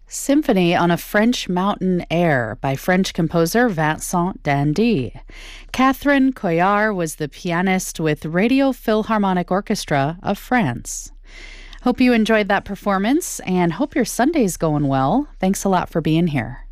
Symphony on a French Mountain Air by French composer Vincent Dandy. Catherine Coyard was the pianist with Radio Philharmonic Orchestra of France. Hope you enjoyed that performance and hope your Sunday's going well. Thanks a lot for being here.